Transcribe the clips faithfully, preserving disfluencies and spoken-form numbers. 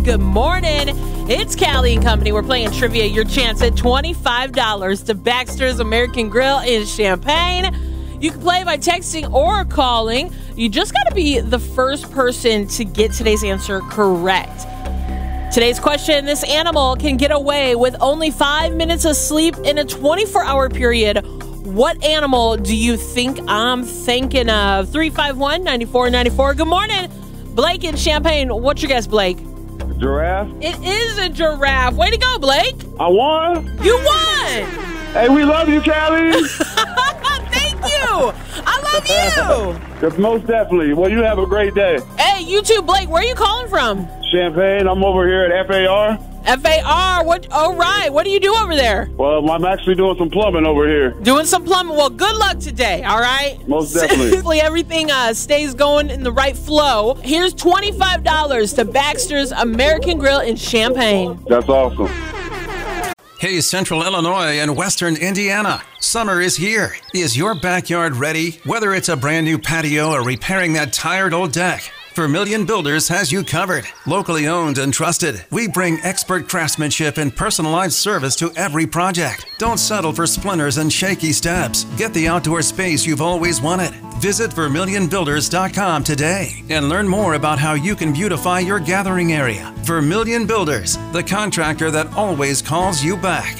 Good morning. It's Callie and Company. We're playing trivia. Your chance at twenty-five dollars to Baxter's American Grill in Champaign. You can play by texting or calling. You just got to be the first person to get today's answer correct. Today's question, this animal can get away with only five minutes of sleep in a twenty-four hour period. What animal do you think I'm thinking of? three five one, nine four nine four. Good morning. Blake in Champaign. What's your guess, Blake? Giraffe. It is a giraffe. Way to go, Blake. I won. You won. Hey, we love you, Callie. Thank you. I love you. Yes, most definitely. Well, you have a great day. Hey, you too, Blake. Where are you calling from? Champaign. I'm over here at F A R. F A R. What? All right. What do you do over there? Well, I'm actually doing some plumbing over here. Doing some plumbing. Well, good luck today. All right. Most definitely. Hopefully everything uh, stays going in the right flow. Here's twenty-five dollars to Baxter's American Grill in Champaign. That's awesome. Hey, Central Illinois and Western Indiana. Summer is here. Is your backyard ready? Whether it's a brand new patio or repairing that tired old deck, Vermilion Builders has you covered. Locally owned and trusted, we bring expert craftsmanship and personalized service to every project. Don't settle for splinters and shaky steps. Get the outdoor space you've always wanted. Visit vermilion builders dot com today and learn more about how you can beautify your gathering area. Vermilion Builders, the contractor that always calls you back.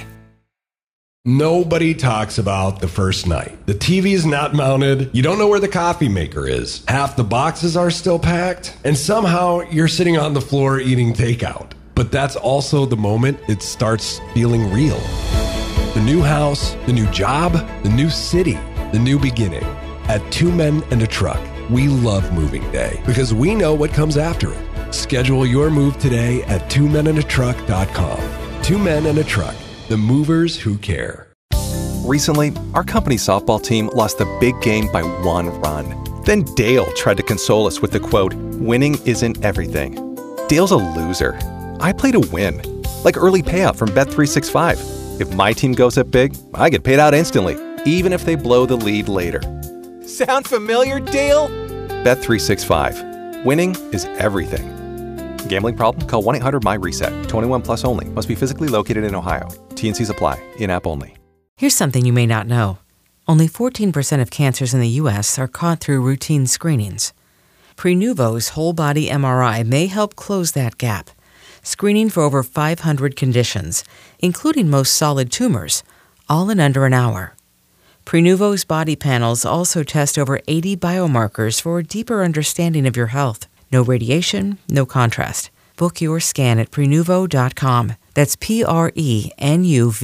Nobody talks about the first night. The T V is not mounted. You don't know where the coffee maker is. Half the boxes are still packed. And somehow you're sitting on the floor eating takeout. But that's also the moment it starts feeling real. The new house, the new job, the new city, the new beginning. At Two Men and a Truck, we love moving day because we know what comes after it. Schedule your move today at two men and a truck dot com. Two Men and a Truck. The movers who care. Recently, our company softball team lost the big game by one run. Then Dale tried to console us with the quote, "Winning isn't everything." Dale's a loser. I play to win. Like early payout from Bet three sixty-five. If my team goes up big, I get paid out instantly, even if they blow the lead later. Sound familiar, Dale? Bet three sixty-five. Winning is everything. Gambling problem? Call one eight hundred M Y reset. twenty-one plus only. Must be physically located in Ohio. T and Cs apply. In-app only. Here's something you may not know. Only fourteen percent of cancers in the U S are caught through routine screenings. Prenuvo's whole-body M R I may help close that gap, screening for over five hundred conditions, including most solid tumors, all in under an hour. Prenuvo's body panels also test over eighty biomarkers for a deeper understanding of your health. No radiation, no contrast. Book your scan at prenuvo dot com. That's P R E N U V